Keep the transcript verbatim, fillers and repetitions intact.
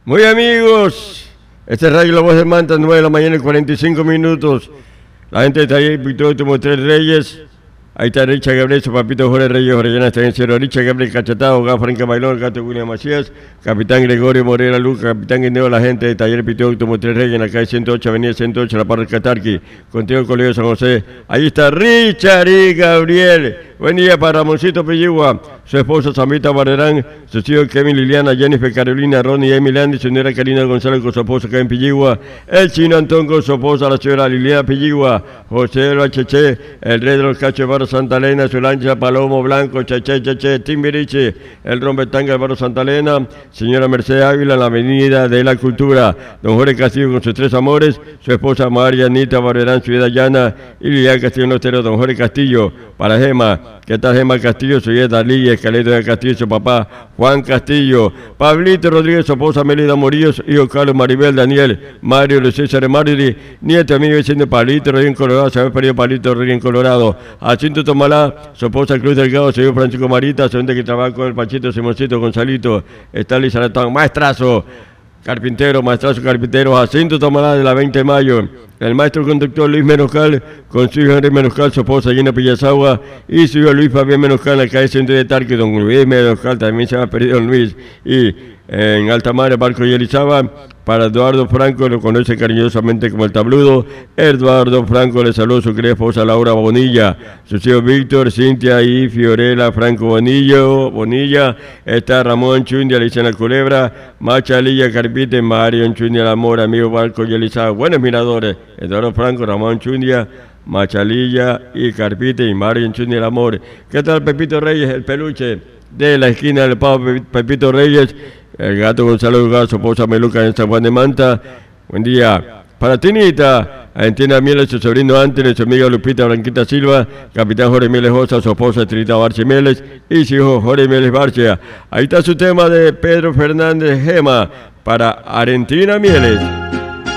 Muy amigos, este es Radio La Voz de Manta, nueve de la mañana y cuarenta y cinco minutos. La gente está ahí, Víctor como Tres Reyes. Ahí está Richard Gabriel, su papito Jorge Reyes, Orellana está en cero. Richard Gabriel Cachatado, Gafranca Bailón, Gato William Macías, Capitán Gregorio Morera Luca, Capitán Guineo, la gente de Taller Pito como Tres Reyes, en la calle ciento ocho, avenida ciento ocho, la Parra Catarqui, contigo el Colegio San José. Ahí está Richard y Gabriel. Buen día para Ramoncito Pilligua, su esposa Samita Barrerán, sus hijos Kevin, Liliana, Jennifer, Carolina, Ronnie, Emily Andy, su señora Karina González con su esposa Kevin Pilligua, el chino Antón con su esposa la señora Liliana Pilligua, José L H C, el rey de los cachos de Barro Santa Elena, su lancha Palomo Blanco, Cheche, Cheche, Timbiriche, el rombetanga de Barro Santa Elena, señora Mercedes Ávila en la avenida de la Cultura, don Jorge Castillo con sus tres amores, su esposa María Anita Barrerán, Ciudad Llana, y Liliana Castillo Nostero, don Jorge Castillo, para Gema. ¿Qué tal Gema Castillo? Soy Dalí, Escaleto de Castillo, su papá Juan Castillo, Pablito Rodríguez, su esposa Melida Morillo, hijo Carlos Maribel, Daniel, Mario, Luis César Mariri, nieto amigo diciendo Pablito Rodríguez en Colorado, se había perdido Pablito Rodríguez en Colorado, Jacinto Tomalá, su esposa Cruz Delgado, su hijo Francisco Marita, su gente que trabaja con el Pachito, Simoncito, Gonzalito, Stanley Saratón, maestrazo, carpintero, maestrazo carpintero, Jacinto Tomalá de la veinte de mayo, el maestro conductor Luis Menoscal, con su hijo Henry Menoscal, su esposa Gina Pillazagua, y su hijo Luis Fabián Menoscal, en la calle Centro de Tarque, don Luis Menoscal, también se ha perdido don Luis, y eh, en Altamar, Barco y Elizaba, para Eduardo Franco, lo conoce cariñosamente como el Tabludo. Eduardo Franco le saluda a su querida esposa Laura Bonilla, sus hijos Víctor, Cintia y Fiorella Franco Bonillo, Bonilla, está Ramón Chundia, Alicia La Culebra, Macha Lilla Carpite, Mario Chundia La Mora, amigo Barco y Elizaba, buenos miradores, Eduardo Franco, Ramón Chundia, Machalilla y Carpite y Mario Chundia El Amor. ¿Qué tal Pepito Reyes, el peluche de la esquina del Pavo Pepito Reyes? El gato Gonzalo Gas, su esposa Meluca en San Juan de Manta. Buen día. Para Tinita, Argentina Mieles, su sobrino Antes, su amiga Lupita Blanquita Silva, Capitán Jorge Mieles Josa, su esposa Trinita Barche Mieles y su hijo Jorge Mieles Barche. Ahí está su tema de Pedro Fernández Gema para Argentina Mieles.